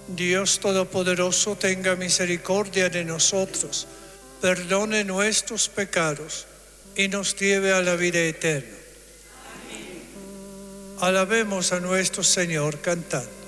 Dios Todopoderoso, tenga misericordia de nosotros, perdone nuestros pecados y nos lleve a la vida eterna. Amén. Alabemos a nuestro Señor cantando.